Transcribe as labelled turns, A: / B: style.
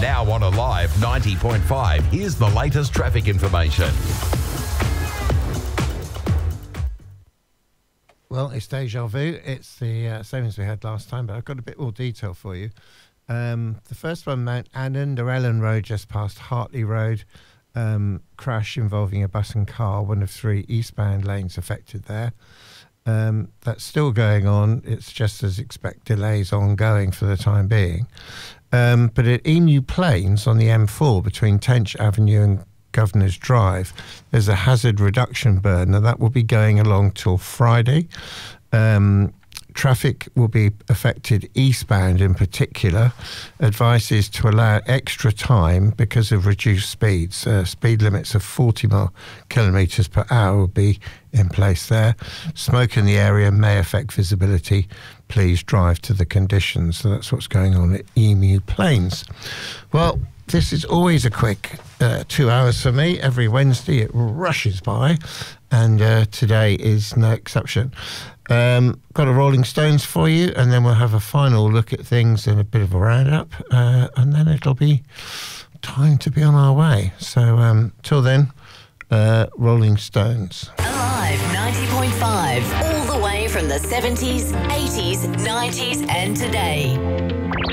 A: Now on Alive 90.5, here's the latest traffic information.
B: Well, it's deja vu. It's the same as we had last time, but I've got a bit more detail for you. The first one, Mount Annan, the Ellen Road just past Hartley Road. Crash involving a bus and car, one of 3 eastbound lanes affected there. That's still going on. It's just as expect delays ongoing for the time being. But at Emu Plains on the M4 between Tench Avenue and Governor's Drive, there's a hazard reduction burn. Now that will be going along till Friday. Traffic will be affected eastbound in particular. Advice is to allow extra time because of reduced speeds. Speed limits of 40 kilometres per hour will be in place there. Smoke in the area may affect visibility. Please drive to the conditions. So that's what's going on at Emu Plains. Well, this is always a quick 2 hours for me. Every Wednesday it rushes by, and today is no exception. Got a Rolling Stones for you, and then we'll have a final look at things and a bit of a roundup, and then it'll be time to be on our way. So till then, Rolling Stones.
C: Alive 90.5, all the way from the 70s, 80s, 90s and today.